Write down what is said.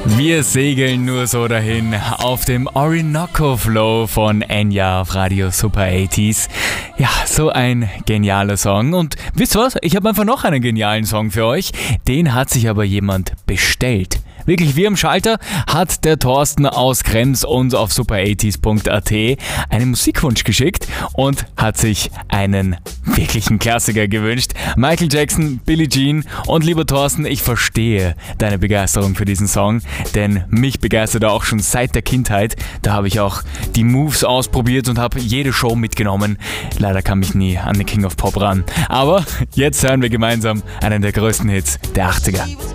Wir segeln nur so dahin auf dem Orinoco Flow von Enya auf Radio Super 80s. Ja, so ein genialer Song. Und wisst ihr was? Ich habe einfach noch einen genialen Song für euch. Den hat sich aber jemand bestellt. Wirklich wie am Schalter hat der Thorsten aus Krems uns auf super80s.at einen Musikwunsch geschickt und hat sich einen wirklichen Klassiker gewünscht. Michael Jackson, Billie Jean. Und lieber Thorsten, ich verstehe deine Begeisterung für diesen Song, denn mich begeistert er auch schon seit der Kindheit. Da habe ich auch die Moves ausprobiert und habe jede Show mitgenommen. Leider kam ich nie an den King of Pop ran. Aber jetzt hören wir gemeinsam einen der größten Hits der 80er.